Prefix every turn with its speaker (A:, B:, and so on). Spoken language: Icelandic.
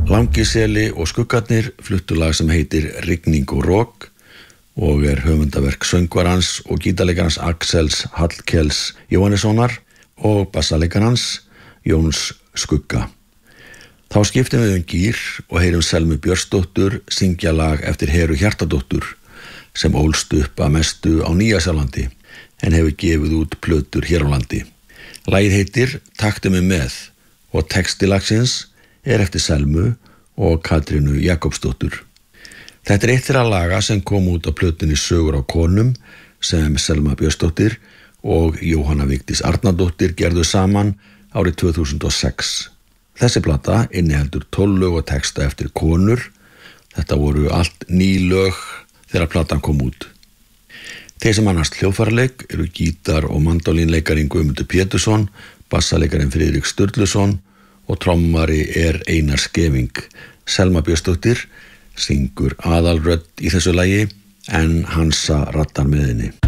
A: Langiseli og skuggarnir fluttu lag sem heitir Rigning og rok og höfundaverk söngvarans og gítarleikarans Axels Hallkels Jóhannessonar og bassalekarans Jóns Skugga. Þá skiptum við gír og heyrum Selmu Björnsdóttur syngja lag eftir Heru Hjartardóttur sem ólst upp að mestu á Nýja-Sjálandi en hefur gefið út plötur hér á landi. Lagið heitir Taktu mig með og texti lagsins eftir Selmu og Katrínu Jakobsdóttur. Þetta eitt þeirra laga sem kom út á plötunni Sögur á konum sem Selma Björnsdóttir og Jóhanna Vigdís Arnardóttir gerðu saman árið 2006. Þessi plata inniheldur 12 lög og texta eftir konur. Þetta voru allt ný lög þegar platan kom út. Þeir sem annast hljóðfæraleik eru gítar- og mandólínleikarin Guðmundur Pétursson, bassaleikarin Friðrik Sturluson og trommari Einar Skeving. Selma Björnsdóttir syngur aðalrödd í þessu lagi en Hansa rattar með henni.